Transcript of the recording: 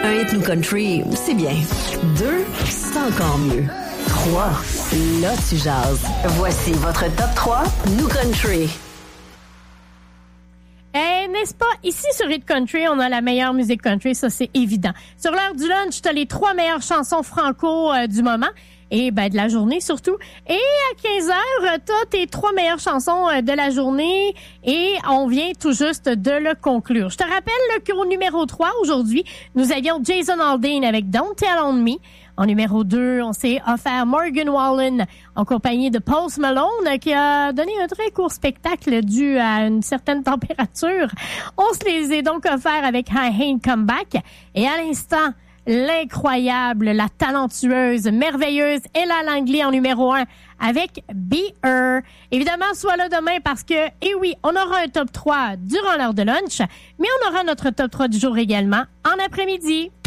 Un hit New Country, c'est bien. 2, c'est encore mieux. 3, là tu jases. Voici votre top 3 New Country. N'est-ce pas? Ici, sur Hit Country, on a la meilleure musique country, ça, c'est évident. Sur l'heure du lunch, t'as les 3 meilleures chansons franco du moment. Et de la journée surtout. Et à 15h, t'as tes 3 meilleures chansons de la journée et on vient tout juste de le conclure. Je te rappelle qu'au numéro 3, aujourd'hui, nous avions Jason Aldean avec Don't Tell on Me. En numéro 2, on s'est offert Morgan Wallen en compagnie de Post Malone qui a donné un très court spectacle dû à une certaine température. On se les a donc offerts avec I Ain't Come Back. Et à l'instant, l'incroyable, la talentueuse, merveilleuse Ella Langley en numéro 1 avec Be Her. Évidemment, sois là demain parce que, oui, on aura un top 3 durant l'heure de lunch, mais on aura notre top 3 du jour également en après-midi.